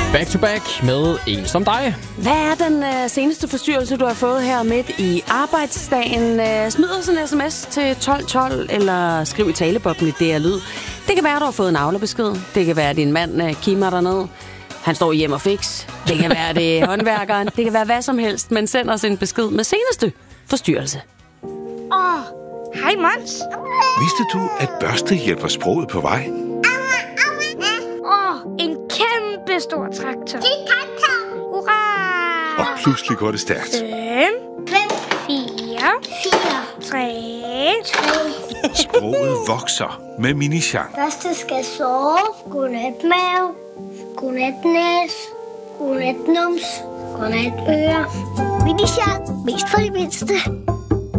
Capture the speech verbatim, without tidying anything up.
Back to back med En som dig. Hvad er den øh, seneste forstyrrelse, du har fået her midt i arbejdsdagen? Øh, smid os en sms til tolv tolv, eller skriv i talebobben i D R Lyd. Det kan være, du har fået en avlebesked. Det kan være, at din mand øh, kimmer derned. Han står hjem og fix. Det kan være, det er håndværkeren. Det kan være hvad som helst, men send os en besked med seneste forstyrrelse. Åh, oh, hej Mons. Vidste du, at børste hjælper sproget på vej? Åh, oh, en kæmpe stor traktor. Det er traktor. Hurra! Og pludselig går det stærkt. Fem, fem, fire, fire, tre, tre. Sproget vokser med Mini-Jean. Første skal sove. Godnat mave. Godnat næs. Godnat nums. Godnat øre. Mini-Jean. Mest for de mindste.